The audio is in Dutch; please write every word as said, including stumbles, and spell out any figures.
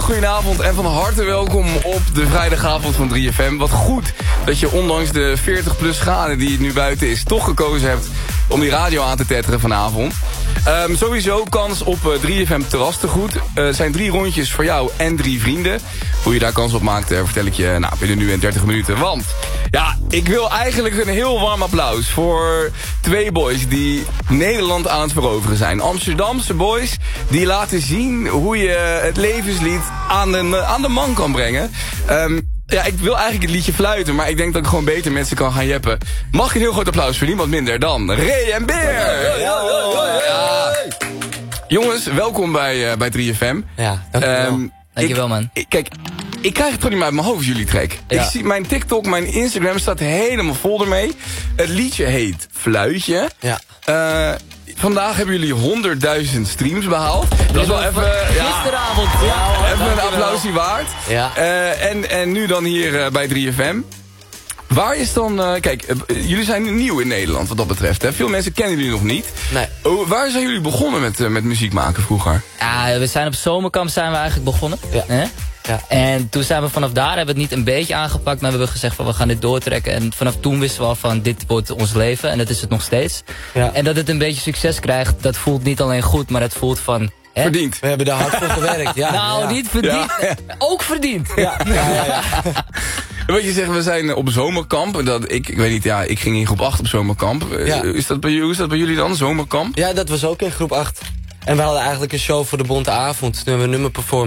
goedenavond en van harte welkom op de vrijdagavond van drie F M. Wat goed dat je ondanks de veertig plus graden die het nu buiten is, toch gekozen hebt om die radio aan te tetteren vanavond. Um, sowieso kans op uh, drie F M terras te goed. Er uh, zijn drie rondjes voor jou en drie vrienden. Hoe je daar kans op maakt, uh, vertel ik je nou, binnen nu en dertig minuten. Want ja, ik wil eigenlijk een heel warm applaus voor twee boys die Nederland aan het veroveren zijn. Amsterdamse boys die laten zien hoe je het levenslied aan de, aan de man kan brengen. Um, Ja, ik wil eigenlijk het liedje fluiten, maar ik denk dat ik gewoon beter met ze kan gaan jeppen. Mag ik een heel groot applaus voor niemand minder dan Ray en Beer! Ja. Jongens, welkom bij, uh, bij drie F M. Ja, dankjewel. Um, dankjewel, man. Ik, kijk, ik krijg het gewoon niet meer uit mijn hoofd, jullie track. Ja. Ik zie mijn TikTok, mijn Instagram staat helemaal vol ermee. Het liedje heet Fluitje. Ja. Uh, Vandaag hebben jullie honderdduizend streams behaald. Dat is wel even, ja, gisteravond. Ja, even een applausje waard. Ja. Uh, en, en nu dan hier uh, bij drie F M. Waar is dan... Uh, kijk, uh, jullie zijn nieuw in Nederland wat dat betreft. Hè? Veel mensen kennen jullie nog niet. Nee. Uh, waar zijn jullie begonnen met, uh, met muziek maken vroeger? Ja, we zijn op zomerkamp zijn we eigenlijk begonnen. Ja. Hè? Ja. En toen zijn we vanaf daar, hebben we het niet een beetje aangepakt, maar hebben we gezegd van we gaan dit doortrekken. En vanaf toen wisten we al van dit wordt ons leven en dat is het nog steeds. Ja. En dat het een beetje succes krijgt, dat voelt niet alleen goed, maar het voelt van... Hè? Verdiend. We hebben er hard voor gewerkt, ja. Nou, ja. niet verdiend, ja. Ook verdiend. Ja. Ja, ja, ja. Wat je zegt, we zijn op zomerkamp. Dat, ik, ik weet niet, ja, ik ging in groep acht op zomerkamp. Ja. Is dat bij, hoe is dat bij jullie dan, zomerkamp? Ja, dat was ook in groep acht. En we hadden eigenlijk een show voor de Bonte Avond. Toen hebben we een nummer performed.